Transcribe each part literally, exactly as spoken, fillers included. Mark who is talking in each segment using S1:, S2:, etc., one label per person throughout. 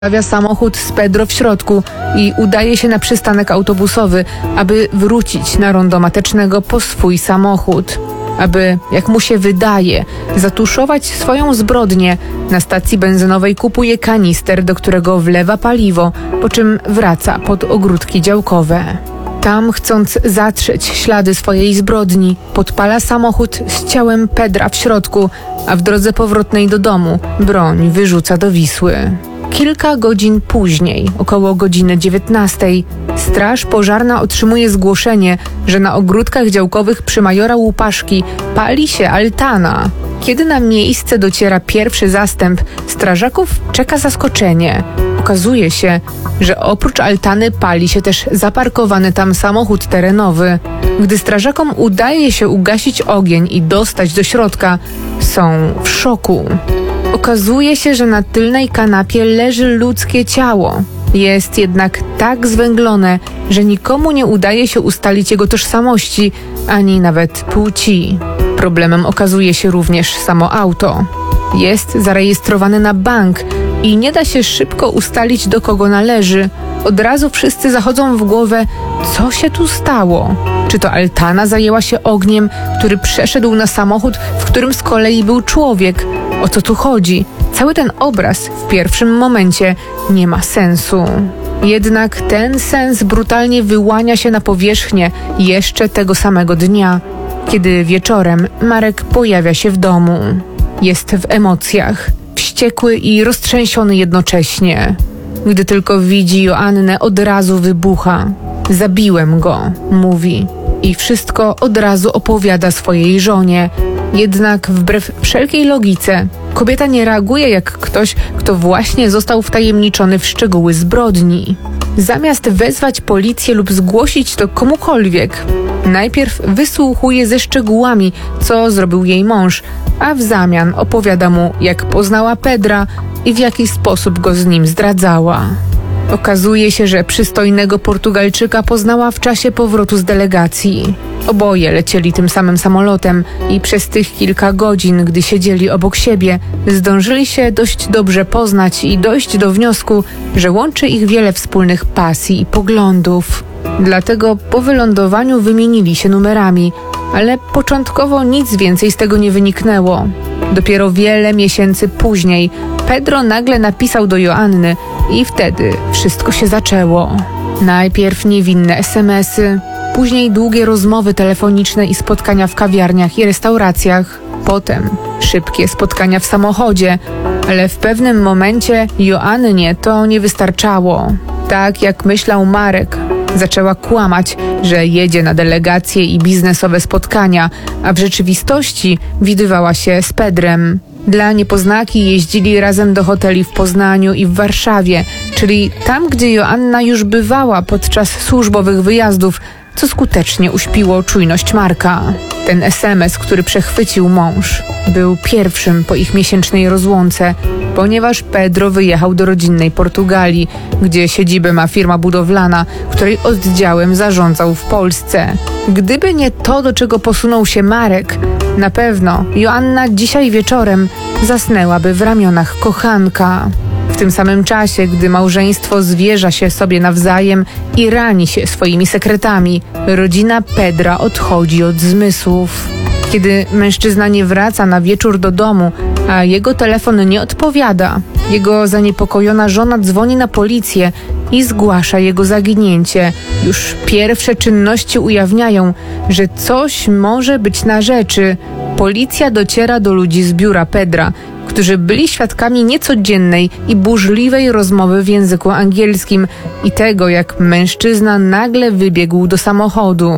S1: Stawia samochód z Pedro w środku i udaje się na przystanek autobusowy, aby wrócić na rondo Matecznego po swój samochód. Aby, jak mu się wydaje, zatuszować swoją zbrodnię, na stacji benzynowej kupuje kanister, do którego wlewa paliwo, po czym wraca pod ogródki działkowe. Tam, chcąc zatrzeć ślady swojej zbrodni, podpala samochód z ciałem Pedra w środku, a w drodze powrotnej do domu broń wyrzuca do Wisły. Kilka godzin później, około godziny dziewiętnastej, straż pożarna otrzymuje zgłoszenie, że na ogródkach działkowych przy Majora Łupaszki pali się altana. Kiedy na miejsce dociera pierwszy zastęp, strażaków czeka zaskoczenie. Okazuje się, że oprócz altany pali się też zaparkowany tam samochód terenowy. Gdy strażakom udaje się ugasić ogień i dostać do środka, są w szoku. Okazuje się, że na tylnej kanapie leży ludzkie ciało. Jest jednak tak zwęglone, że nikomu nie udaje się ustalić jego tożsamości, ani nawet płci. Problemem okazuje się również samo auto. Jest zarejestrowane na bank i nie da się szybko ustalić, do kogo należy. Od razu wszyscy zachodzą w głowę, co się tu stało. Czy to altana zajęła się ogniem, który przeszedł na samochód, w którym z kolei był człowiek? O co tu chodzi? Cały ten obraz w pierwszym momencie nie ma sensu. Jednak ten sens brutalnie wyłania się na powierzchnię jeszcze tego samego dnia, kiedy wieczorem Marek pojawia się w domu. Jest w emocjach, wściekły i roztrzęsiony jednocześnie. Gdy tylko widzi Joannę, od razu wybucha. Zabiłem go, mówi. I wszystko od razu opowiada swojej żonie. Jednak wbrew wszelkiej logice, kobieta nie reaguje jak ktoś, kto właśnie został wtajemniczony w szczegóły zbrodni. Zamiast wezwać policję lub zgłosić to komukolwiek, najpierw wysłuchuje ze szczegółami, co zrobił jej mąż, a w zamian opowiada mu, jak poznała Pedra i w jaki sposób go z nim zdradzała. Okazuje się, że przystojnego Portugalczyka poznała w czasie powrotu z delegacji. Oboje lecieli tym samym samolotem i przez tych kilka godzin, gdy siedzieli obok siebie, zdążyli się dość dobrze poznać i dojść do wniosku, że łączy ich wiele wspólnych pasji i poglądów. Dlatego po wylądowaniu wymienili się numerami, ale początkowo nic więcej z tego nie wyniknęło. Dopiero wiele miesięcy później Pedro nagle napisał do Joanny i wtedy wszystko się zaczęło. Najpierw niewinne esemesy, później długie rozmowy telefoniczne i spotkania w kawiarniach i restauracjach, potem szybkie spotkania w samochodzie, ale w pewnym momencie Joannie to nie wystarczało. Tak jak myślał Marek, zaczęła kłamać, że jedzie na delegacje i biznesowe spotkania, a w rzeczywistości widywała się z Pedrem. Dla niepoznaki jeździli razem do hoteli w Poznaniu i w Warszawie, czyli tam, gdzie Joanna już bywała podczas służbowych wyjazdów, co skutecznie uśpiło czujność Marka. Ten esemes, który przechwycił mąż, był pierwszym po ich miesięcznej rozłące, ponieważ Pedro wyjechał do rodzinnej Portugalii, gdzie siedzibę ma firma budowlana, której oddziałem zarządzał w Polsce. Gdyby nie to, do czego posunął się Marek, na pewno Joanna dzisiaj wieczorem zasnęłaby w ramionach kochanka. W tym samym czasie, gdy małżeństwo zwierza się sobie nawzajem i rani się swoimi sekretami, rodzina Pedra odchodzi od zmysłów. Kiedy mężczyzna nie wraca na wieczór do domu, a jego telefon nie odpowiada, jego zaniepokojona żona dzwoni na policję i zgłasza jego zaginięcie. Już pierwsze czynności ujawniają, że coś może być na rzeczy. Policja dociera do ludzi z biura Pedra, którzy byli świadkami niecodziennej i burzliwej rozmowy w języku angielskim i tego, jak mężczyzna nagle wybiegł do samochodu.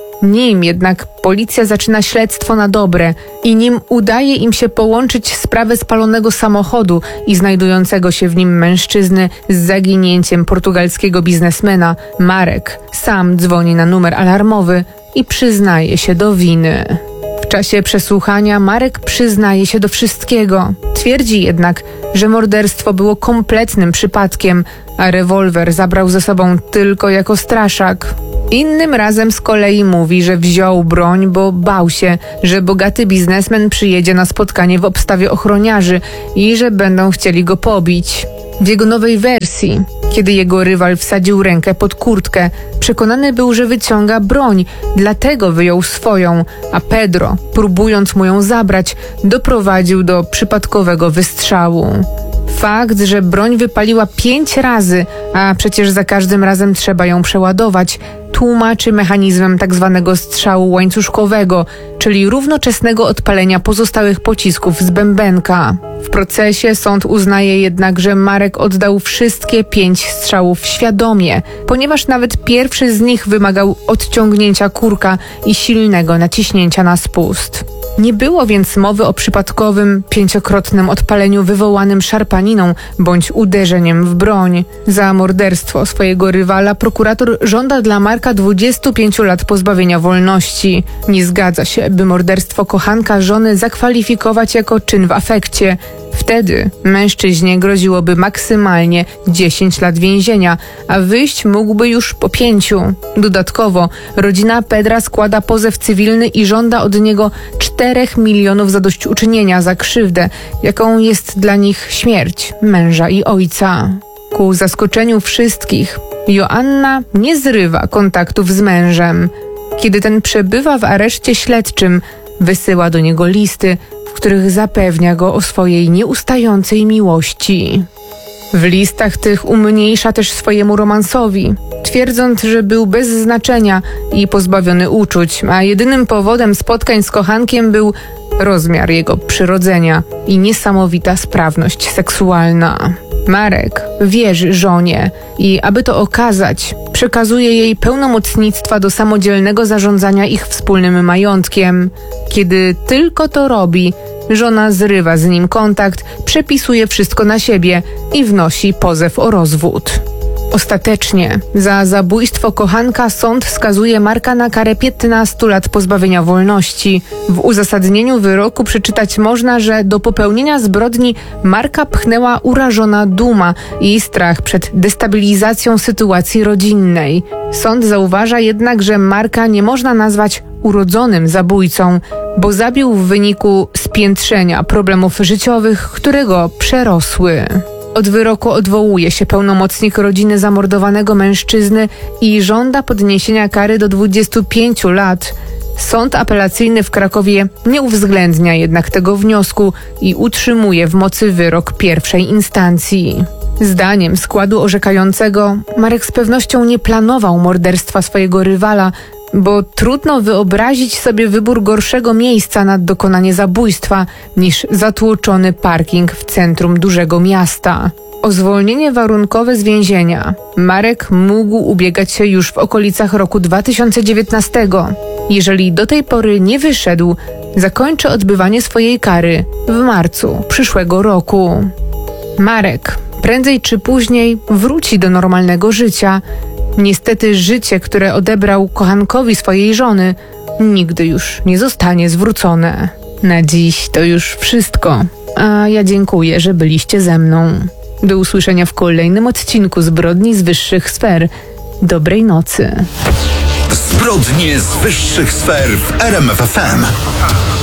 S1: Nim jednak policja zaczyna śledztwo na dobre i nim udaje im się połączyć sprawę spalonego samochodu i znajdującego się w nim mężczyzny z zaginięciem portugalskiego biznesmena, Marek sam dzwoni na numer alarmowy i przyznaje się do winy. W czasie przesłuchania Marek przyznaje się do wszystkiego. Twierdzi jednak, że morderstwo było kompletnym przypadkiem, a rewolwer zabrał ze sobą tylko jako straszak. Innym razem z kolei mówi, że wziął broń, bo bał się, że bogaty biznesmen przyjedzie na spotkanie w obstawie ochroniarzy i że będą chcieli go pobić. W jego nowej wersji, kiedy jego rywal wsadził rękę pod kurtkę, przekonany był, że wyciąga broń, dlatego wyjął swoją, a Pedro, próbując mu ją zabrać, doprowadził do przypadkowego wystrzału. Fakt, że broń wypaliła pięć razy, a przecież za każdym razem trzeba ją przeładować, tłumaczy mechanizmem tzw. strzału łańcuszkowego, czyli równoczesnego odpalenia pozostałych pocisków z bębenka. W procesie sąd uznaje jednak, że Marek oddał wszystkie pięć strzałów świadomie, ponieważ nawet pierwszy z nich wymagał odciągnięcia kurka i silnego naciśnięcia na spust. Nie było więc mowy o przypadkowym, pięciokrotnym odpaleniu wywołanym szarpaniną bądź uderzeniem w broń. Za morderstwo swojego rywala prokurator żąda dla Marka dwudziestu pięciu lat pozbawienia wolności. Nie zgadza się, by morderstwo kochanka żony zakwalifikować jako czyn w afekcie. Wtedy mężczyźnie groziłoby maksymalnie dziesięć lat więzienia, a wyjść mógłby już po pięciu. Dodatkowo rodzina Pedra składa pozew cywilny i żąda od niego czterech milionów zadośćuczynienia za krzywdę, jaką jest dla nich śmierć męża i ojca. Ku zaskoczeniu wszystkich, Joanna nie zrywa kontaktów z mężem. Kiedy ten przebywa w areszcie śledczym, wysyła do niego listy, w których zapewnia go o swojej nieustającej miłości. W listach tych umniejsza też swojemu romansowi, twierdząc, że był bez znaczenia i pozbawiony uczuć, a jedynym powodem spotkań z kochankiem był rozmiar jego przyrodzenia i niesamowita sprawność seksualna. Marek wierzy żonie i aby to okazać, przekazuje jej pełnomocnictwa do samodzielnego zarządzania ich wspólnym majątkiem. Kiedy tylko to robi, żona zrywa z nim kontakt, przepisuje wszystko na siebie i wnosi pozew o rozwód. Ostatecznie za zabójstwo kochanka sąd skazuje Marka na karę piętnastu lat pozbawienia wolności. W uzasadnieniu wyroku przeczytać można, że do popełnienia zbrodni Marka pchnęła urażona duma i strach przed destabilizacją sytuacji rodzinnej. Sąd zauważa jednak, że Marka nie można nazwać urodzonym zabójcą, bo zabił w wyniku spiętrzenia problemów życiowych, które go przerosły. Od wyroku odwołuje się pełnomocnik rodziny zamordowanego mężczyzny i żąda podniesienia kary do dwudziestu pięciu lat. Sąd apelacyjny w Krakowie nie uwzględnia jednak tego wniosku i utrzymuje w mocy wyrok pierwszej instancji. Zdaniem składu orzekającego Marek z pewnością nie planował morderstwa swojego rywala, bo trudno wyobrazić sobie wybór gorszego miejsca na dokonanie zabójstwa niż zatłoczony parking w centrum dużego miasta. O zwolnienie warunkowe z więzienia Marek mógł ubiegać się już w okolicach roku dwa tysiące dziewiętnastego. Jeżeli do tej pory nie wyszedł, zakończy odbywanie swojej kary w marcu przyszłego roku. Marek prędzej czy później wróci do normalnego życia. Niestety życie, które odebrał kochankowi swojej żony, nigdy już nie zostanie zwrócone. Na dziś to już wszystko, a ja dziękuję, że byliście ze mną. Do usłyszenia w kolejnym odcinku Zbrodni z wyższych sfer. Dobrej nocy.
S2: Zbrodnie z wyższych sfer w R M F F M.